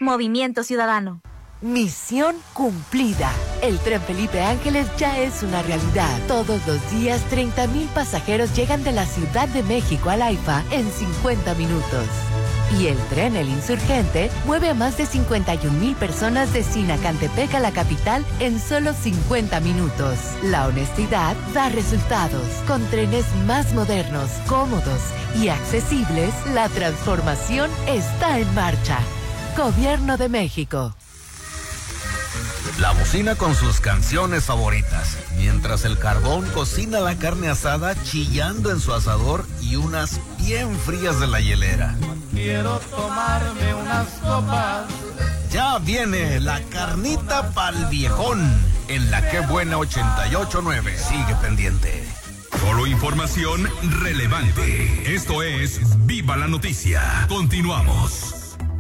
Movimiento Ciudadano. Misión cumplida. El tren Felipe Ángeles ya es una realidad. Todos los días 30,000 pasajeros llegan de la Ciudad de México al AIFA en 50 minutos. Y el tren El Insurgente mueve a más de 51,000 personas de Sinacantepec a la capital en solo 50 minutos. La honestidad da resultados. Con trenes más modernos, cómodos y accesibles, la transformación está en marcha. Gobierno de México. La bocina con sus canciones favoritas, mientras el carbón cocina la carne asada chillando en su asador y unas bien frías de la hielera. Quiero tomarme unas copas. Ya viene la carnita pa'l viejón en la Que Buena 88.9. Sigue pendiente. Solo información relevante. Esto es Viva la Noticia. Continuamos.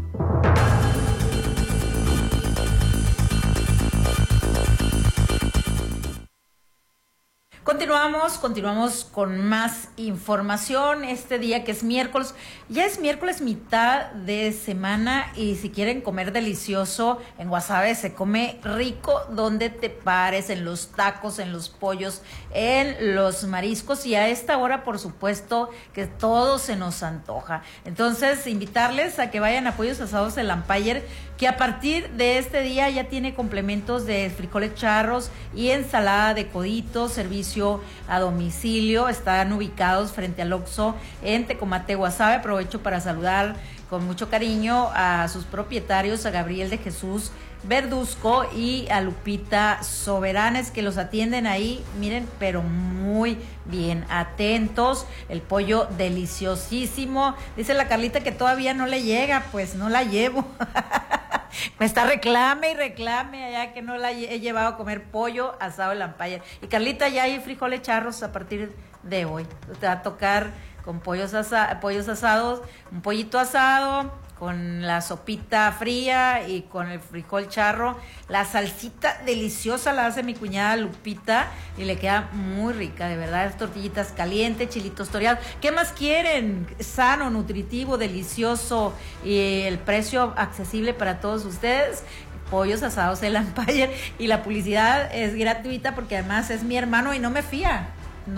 Continuamos con más información este día que es miércoles. Ya es miércoles, mitad de semana, y si quieren comer delicioso, en Guasave se come rico donde te pares, en los tacos, en los pollos, en los mariscos, y a esta hora, por supuesto, que todo se nos antoja. Entonces, invitarles a que vayan a Pollos Asados El Empire, que a partir de este día ya tiene complementos de frijoles charros y ensalada de coditos, servicio a domicilio. Están ubicados frente al Oxxo en Tecomate, Guasave. Aprovecho para saludar con mucho cariño a sus propietarios, a Gabriel de Jesús Verduzco y a Lupita Soberanes, que los atienden ahí, miren, pero muy bien, atentos. El pollo deliciosísimo. Dice la Carlita que todavía no le llega, pues no la llevo. Me está reclame allá que no la he llevado a comer pollo asado en la Empire. Y Carlita, ya hay frijoles charros a partir de hoy. Te va a tocar con pollos asados, un pollito asado, con la sopita fría y con el frijol charro. La salsita deliciosa la hace mi cuñada Lupita y le queda muy rica, de verdad. Tortillitas calientes, chilitos toreados. ¿Qué más quieren? Sano, nutritivo, delicioso y el precio accesible para todos ustedes. Pollos Asados El Empire, y la publicidad es gratuita porque además es mi hermano y no me fía.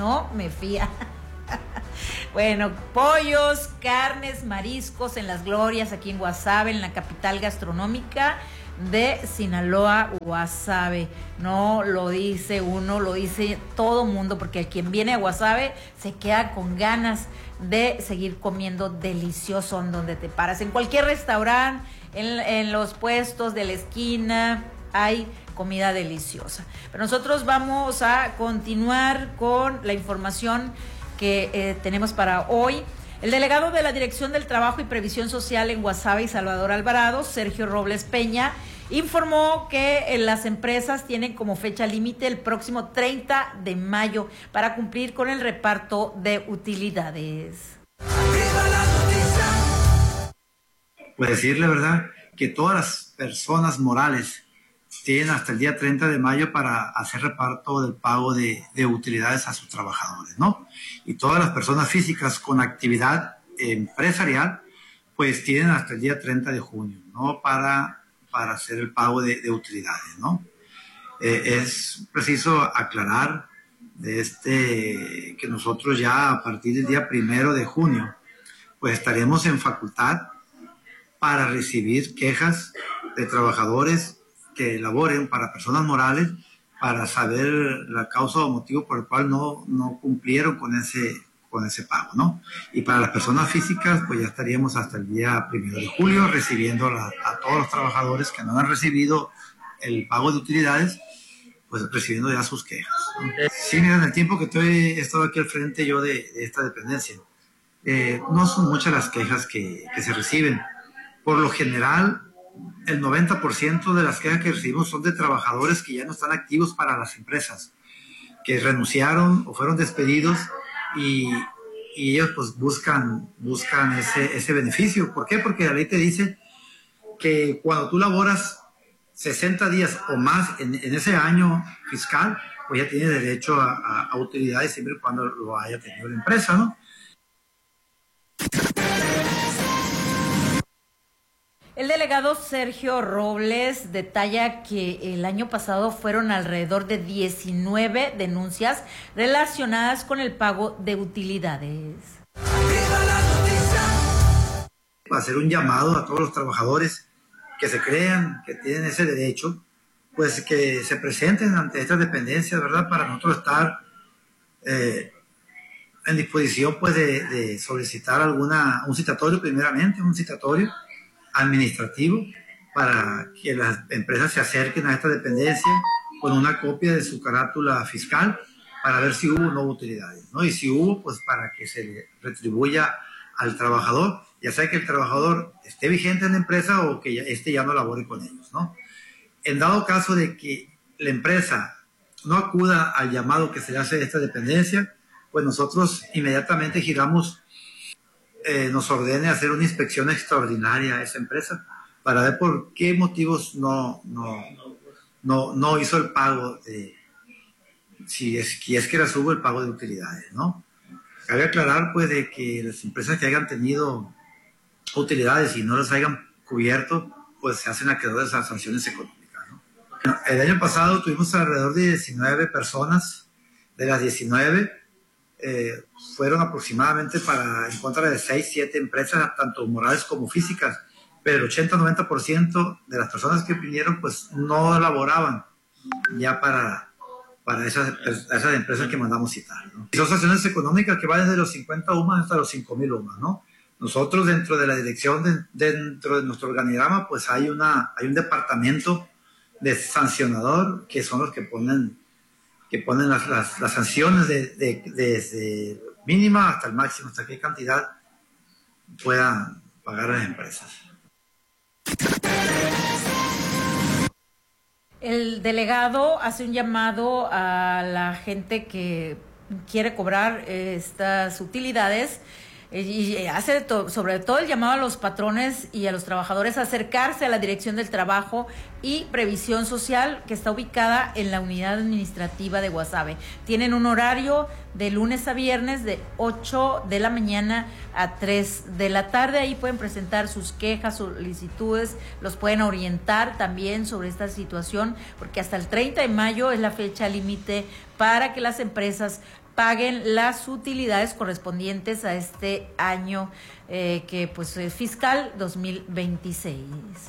Bueno, pollos, carnes, mariscos en Las Glorias, aquí en Guasave, en la capital gastronómica de Sinaloa, Guasave. No lo dice uno, lo dice todo mundo, porque quien viene a Guasave se queda con ganas de seguir comiendo delicioso en donde te paras. En cualquier restaurante, en los puestos de la esquina, hay comida deliciosa. Pero nosotros vamos a continuar con la información que tenemos para hoy. El delegado de la Dirección del Trabajo y Previsión Social en Guasave y Salvador Alvarado, Sergio Robles Peña, informó que las empresas tienen como fecha límite el próximo 30 de mayo para cumplir con el reparto de utilidades. Pues decirle, ¿verdad?, que todas las personas morales tienen hasta el día 30 de mayo para hacer reparto del pago de utilidades a sus trabajadores, ¿no? Y todas las personas físicas con actividad empresarial, pues tienen hasta el día 30 de junio, ¿no?, para hacer el pago de utilidades, ¿no? Es preciso aclarar que nosotros ya a partir del día 1 de junio, pues estaremos en facultad para recibir quejas de trabajadores que elaboren para personas morales, para saber la causa o motivo por el cual no cumplieron con ese pago, ¿no? Y para las personas físicas, pues ya estaríamos hasta el día 1 de julio recibiendo a todos los trabajadores que no han recibido el pago de utilidades, pues recibiendo ya sus quejas, ¿no? Sí, mira, en el tiempo que he estado aquí al frente yo de esta dependencia, no son muchas las quejas que se reciben. Por lo general, el 90% de las quejas que recibimos son de trabajadores que ya no están activos para las empresas, que renunciaron o fueron despedidos y ellos pues buscan ese beneficio. ¿Por qué? Porque la ley te dice que cuando tú laboras 60 días o más en ese año fiscal, pues ya tienes derecho a utilidades siempre y cuando lo haya tenido la empresa, ¿no? El delegado delegado Sergio Robles detalla que el año pasado fueron alrededor de 19 denuncias relacionadas con el pago de utilidades. Hacer un llamado a todos los trabajadores que se crean que tienen ese derecho, pues que se presenten ante estas dependencias, ¿verdad? Para nosotros estar en disposición, pues, de solicitar un citatorio, primeramente, un citatorio administrativo, para que las empresas se acerquen a esta dependencia con una copia de su carátula fiscal para ver si hubo o no utilidades, ¿no? Y si hubo, pues para que se le retribuya al trabajador, ya sea que el trabajador esté vigente en la empresa o que ya no labore con ellos, ¿no? En dado caso de que la empresa no acuda al llamado que se le hace de esta dependencia, pues nosotros inmediatamente giramos, nos ordene hacer una inspección extraordinaria a esa empresa para ver por qué motivos no hizo el pago si es que hubo el pago de utilidades, ¿no? Cabe aclarar, pues, de que las empresas que hayan tenido utilidades y no las hayan cubierto, pues se hacen acreedores a sanciones económicas, ¿no? El año pasado tuvimos alrededor de 19 personas. De las 19, fueron aproximadamente en contra de 6-7 empresas, tanto morales como físicas, pero el 80-90% de las personas que vinieron, pues no laboraban ya para esas empresas que mandamos citar, ¿no? Y son sanciones económicas que van desde los 50 UMAS hasta los 5,000 UMAS, ¿no? Nosotros, dentro de la dirección, dentro de nuestro organigrama, pues hay un departamento de sancionador, que son los que ponen las sanciones desde mínima hasta el máximo, hasta qué cantidad puedan pagar las empresas. El delegado hace un llamado a la gente que quiere cobrar estas utilidades y hace sobre todo el llamado a los patrones y a los trabajadores a acercarse a la Dirección del Trabajo y Previsión Social, que está ubicada en la unidad administrativa de Guasave. Tienen un horario de lunes a viernes de 8 de la mañana a 3 de la tarde. Ahí pueden presentar sus quejas, solicitudes, los pueden orientar también sobre esta situación, porque hasta el 30 de mayo es la fecha límite para que las empresas paguen las utilidades correspondientes a este año que pues es fiscal 2026.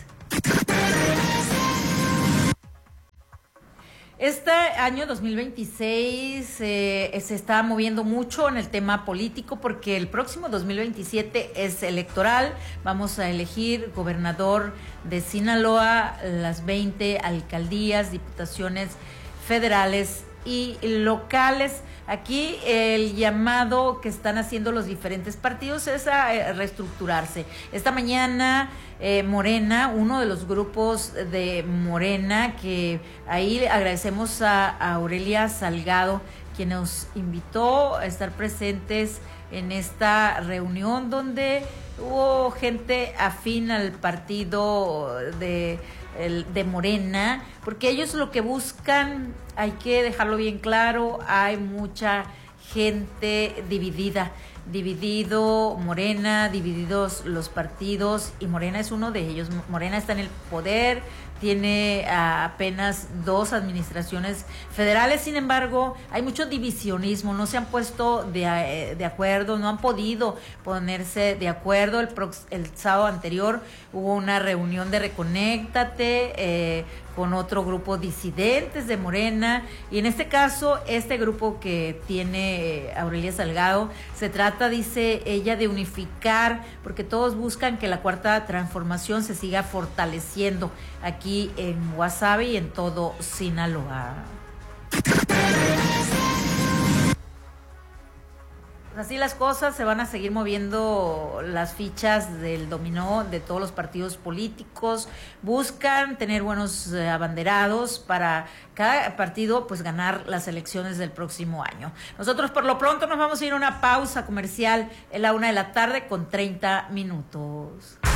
Este año 2026 se está moviendo mucho en el tema político, porque el próximo 2027 es electoral. Vamos a elegir gobernador de Sinaloa, las 20 alcaldías, diputaciones federales y locales. Aquí el llamado que están haciendo los diferentes partidos es a reestructurarse. Esta mañana Morena, uno de los grupos de Morena, que ahí agradecemos a Aurelia Salgado, quien nos invitó a estar presentes en esta reunión donde hubo gente afín al partido de Morena, porque ellos lo que buscan, hay que dejarlo bien claro, hay mucha gente dividido Morena, divididos los partidos, y Morena es uno de ellos. Morena está en el poder, tiene apenas 2 administraciones federales. Sin embargo, hay mucho divisionismo, no se han puesto de acuerdo, no han podido ponerse de acuerdo. El sábado anterior hubo una reunión de Reconéctate con otro grupo disidentes de Morena, y en este caso, este grupo que tiene Aurelia Salgado, se trata, dice ella, de unificar, porque todos buscan que la Cuarta Transformación se siga fortaleciendo aquí en Guasave y en todo Sinaloa. Así las cosas, se van a seguir moviendo las fichas del dominó de todos los partidos políticos. Buscan tener buenos abanderados para cada partido, pues ganar las elecciones del próximo año. Nosotros por lo pronto nos vamos a ir a una pausa comercial en la 1:30 p.m.